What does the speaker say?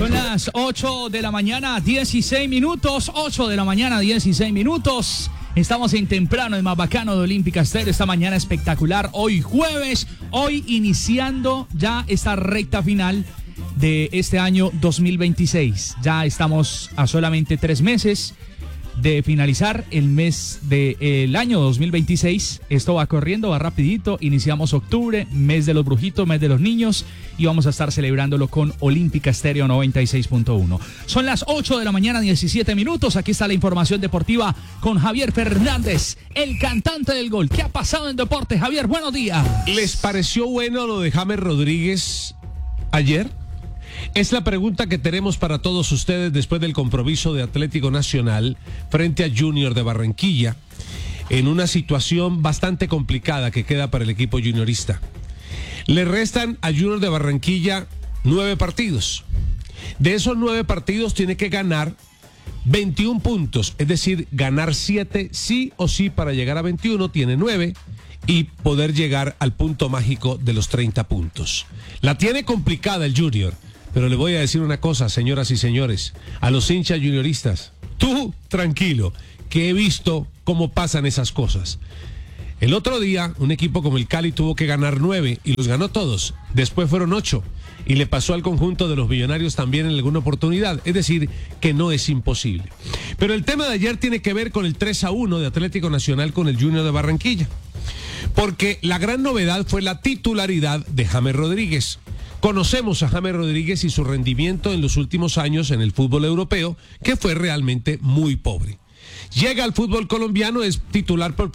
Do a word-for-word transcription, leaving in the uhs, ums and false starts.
Son las ocho de la mañana, dieciséis minutos. ocho de la mañana, dieciséis minutos. Estamos en temprano, el más bacano de Olímpica Estéreo. Esta mañana espectacular. Hoy jueves, hoy iniciando ya esta recta final de este año dos mil veintiséis. Ya estamos a solamente tres meses de finalizar el mes del año dos mil veintiséis. Esto va corriendo, va rapidito. Iniciamos octubre, mes de los brujitos, mes de los niños, y vamos a estar celebrándolo con Olímpica Estéreo noventa y seis punto uno. Son las ocho de la mañana, diecisiete minutos. Aquí está la información deportiva con Javier Fernández, el cantante del gol. ¿Qué ha pasado en deporte, Javier? Buenos días. ¿Les pareció bueno lo de James Rodríguez ayer? Es la pregunta que tenemos para todos ustedes después del compromiso de Atlético Nacional frente a Junior de Barranquilla, en una situación bastante complicada que queda para el equipo juniorista. Le restan a Junior de Barranquilla nueve partidos. De esos nueve partidos tiene que ganar veintiún puntos, es decir, ganar siete sí o sí para llegar a veintiuno, tiene nueve, y poder llegar al punto mágico de los treinta puntos. La tiene complicada el Junior. Pero le voy a decir una cosa, señoras y señores, a los hinchas junioristas, tú tranquilo, que he visto cómo pasan esas cosas. El otro día, un equipo como el Cali tuvo que ganar nueve y los ganó todos. Después fueron ocho y le pasó al conjunto de los Millonarios también en alguna oportunidad. Es decir, que no es imposible. Pero el tema de ayer tiene que ver con el tres a uno de Atlético Nacional con el Junior de Barranquilla. Porque la gran novedad fue la titularidad de James Rodríguez. Conocemos a James Rodríguez y su rendimiento en los últimos años en el fútbol europeo, que fue realmente muy pobre. Llega al fútbol colombiano, es titular por